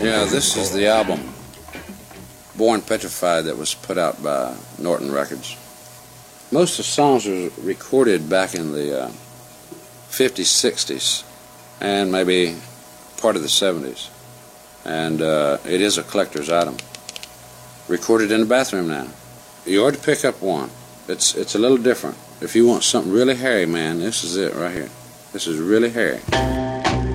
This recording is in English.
Yeah, this is the album, Born Petrified, that was put out by Norton Records. Most of the songs were recorded back in the 50s, 60s, and maybe part of the 70s. And it is a collector's item. Recorded in the bathroom now. You ought to pick up one. It's a little different. If you want something really hairy, man, this is it right here. This is really hairy.